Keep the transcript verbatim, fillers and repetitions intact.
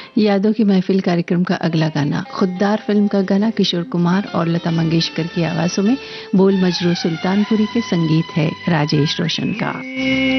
यादों की महफिल कार्यक्रम का अगला गाना खुददार फिल्म का गाना किशोर कुमार और लता मंगेशकर की आवाजों में, बोल मजरू सुल्तानपुरी के, संगीत है राजेश रोशन का।